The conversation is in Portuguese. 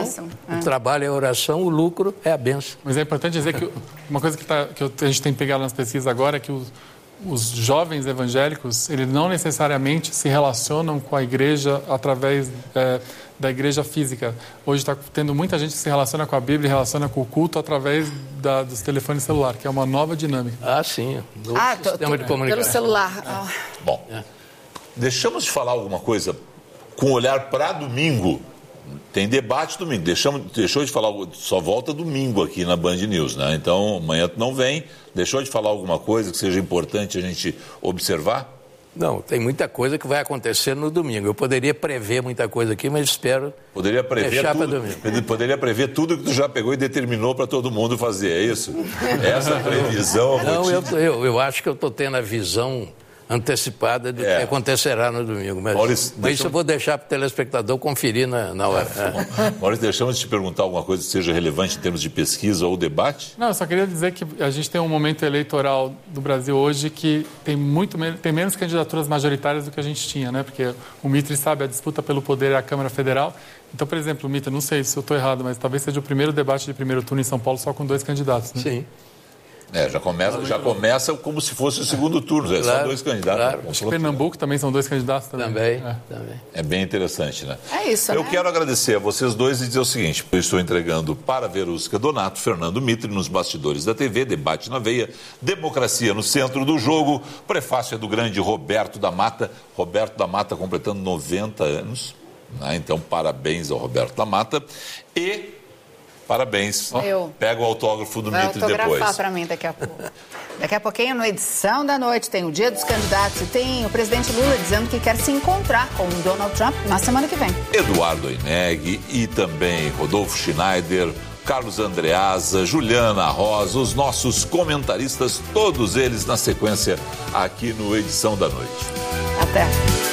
o trabalho é a oração, o lucro é a bênção. Mas é importante dizer que uma coisa que a gente tem pegado nas pesquisas agora é que os jovens evangélicos, eles não necessariamente se relacionam com a igreja através da igreja física. Hoje está tendo muita gente que se relaciona com a Bíblia e relaciona com o culto através dos telefones celulares, que é uma nova dinâmica. Ah, sim. Sistema de comunicação. Pelo celular. Bom, deixamos de falar alguma coisa com olhar para domingo. Tem debate domingo. Deixou de falar, só volta domingo aqui na Band News, né? Então, amanhã tu não vem. Deixou de falar alguma coisa que seja importante a gente observar? Não, tem muita coisa que vai acontecer no domingo. Eu poderia prever muita coisa aqui, mas espero deixar para domingo. Poderia prever tudo que tu já pegou e determinou para todo mundo fazer, é isso? Essa previsão... Não, eu acho que eu estou tendo a visão antecipada do que acontecerá no domingo. Mas isso eu vou deixar para o telespectador conferir na hora. Maurício, deixamos de te perguntar alguma coisa que seja relevante em termos de pesquisa ou debate? Não, eu só queria dizer que a gente tem um momento eleitoral do Brasil hoje que tem menos candidaturas majoritárias do que a gente tinha, né? Porque o Mitre sabe, a disputa pelo poder é a Câmara Federal. Então, por exemplo, Mitre, não sei se eu estou errado, mas talvez seja o primeiro debate de primeiro turno em São Paulo só com 2 candidatos, né? Sim. Já começa como se fosse o segundo turno, só 2 candidatos. Claro. Acho que Pernambuco também são 2 candidatos também. Também. É bem interessante, né? É isso, Eu quero agradecer a vocês dois e dizer o seguinte: eu estou entregando para Verusca Donato, Fernando Mitre nos bastidores da TV, Debate na Veia, Democracia no centro do jogo. O prefácio é do grande Roberto da Mata. Roberto da Mata completando 90 anos. Né? Então, parabéns ao Roberto da Mata. E... parabéns. Pega o autógrafo do Mitre depois. Vai autografar para mim daqui a pouco. Daqui a pouquinho, no Edição da Noite, tem o Dia dos Candidatos e tem o presidente Lula dizendo que quer se encontrar com o Donald Trump na semana que vem. Eduardo Oineg e também Rodolfo Schneider, Carlos Andreasa, Juliana Rosa, os nossos comentaristas, todos eles na sequência aqui no Edição da Noite. Até.